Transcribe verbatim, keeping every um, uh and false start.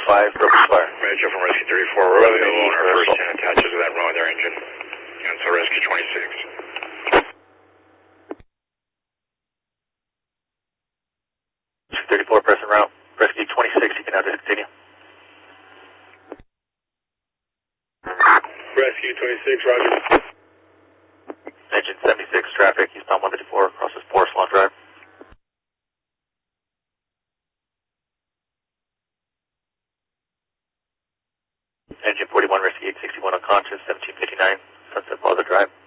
five, Broken Spire. Roger from Rescue thirty-four. We're really alone. Our first ten attaches to that wrong with their engine. And so Rescue twenty-six. thirty-four, press en route. Rescue twenty-six, you can now discontinue. Rescue twenty-six, roger. Engine seventy-six, traffic, eastbound one fifty-four, crosses Forest Lawn Drive. Engine forty-one, Rescue eight sixty-one, unconscious, seventeen fifty-nine, Sunset Plaza Drive.